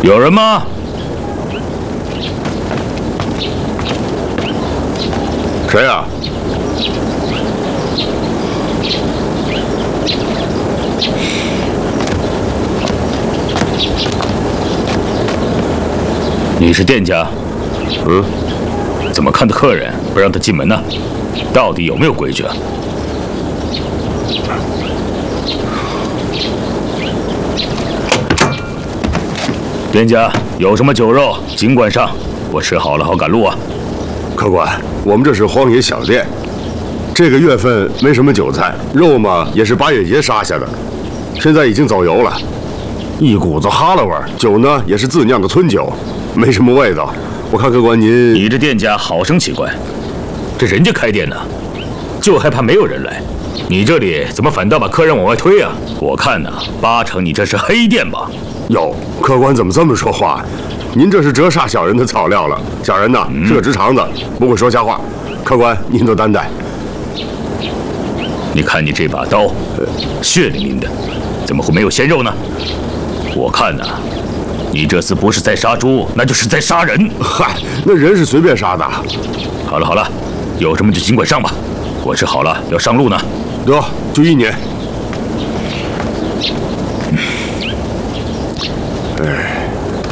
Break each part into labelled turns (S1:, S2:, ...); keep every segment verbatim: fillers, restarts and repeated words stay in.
S1: 有人吗？
S2: 谁呀？
S1: 你是店家？
S2: 嗯。
S1: 怎么看的客人不让他进门呢？到底有没有规矩啊？ 店家有什么酒肉，尽管上，我吃好了好赶路啊。
S2: 客官，我们这是荒野小店，这个月份没什么酒菜，肉嘛也是八月节杀下的，现在已经走油了，一股子哈喇味儿。酒呢也是自酿的村酒，没什么味道。我看客官您……
S1: 你这店家好生奇怪，这人家开店呢，就害怕没有人来，你这里怎么反倒把客人往外推啊？我看呢，八成你这是黑店吧？
S2: 哟，客官怎么这么说话？您这是折煞小人的草料了。小人呐是个直肠子，不会说瞎话。客官您多担待。
S1: 你看你这把刀，血淋淋的，怎么会没有鲜肉呢？我看呐，你这次不是在杀猪，那就是在杀人。
S2: 嗨，那人是随便杀的。
S1: 好了好了，有什么就尽管上吧，我吃好了要上路呢。
S2: 得，就一年。 哎，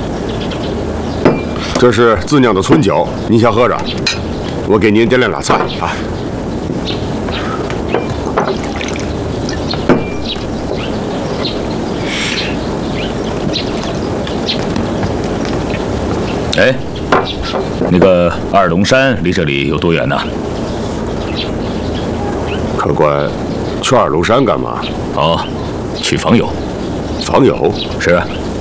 S2: 这是自酿的村酒，您先喝着。我给您点两俩菜啊。
S1: 哎，那个二龙山离这里有多远呢？
S2: 客官，去二龙山干嘛？
S1: 哦，去访友。
S2: 访友？
S1: 是。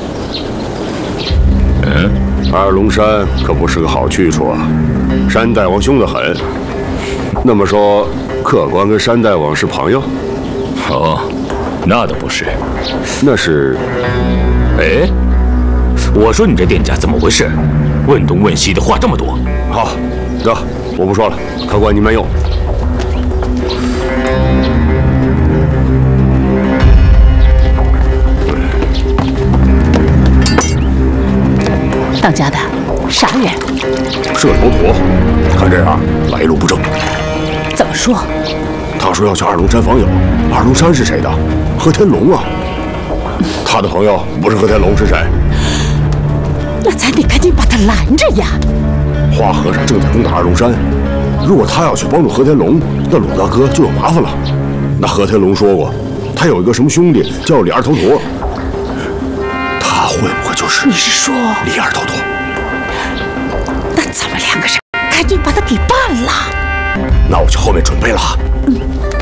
S1: 嗯，
S2: 二龙山可不是个好去处啊，山大王凶得很。那么说，客官跟山大王是朋友？
S1: 哦，那倒不是，
S2: 那是……
S1: 哎，我说你这店家怎么回事？问东问西的话这么多。
S2: 好，得，我不说了，客官您慢用。
S3: 当家的，啥人？
S2: 摄头陀，看这样来路不正。
S3: 怎么说？
S2: 他说要去二龙山访友。二龙山是谁的？和天龙啊。他的朋友不是和天龙是谁？
S3: 那咱得赶紧把他拦着呀。
S2: 花和尚正在攻打二龙山，如果他要去帮助和天龙，那鲁大哥就有麻烦了。那和天龙说过，他有一个什么兄弟叫李二头陀。 他会不会就是？
S3: 你是说
S2: 李二头陀？
S3: 那咱们两个人赶紧把他给办了。
S2: 那我去后面准备了。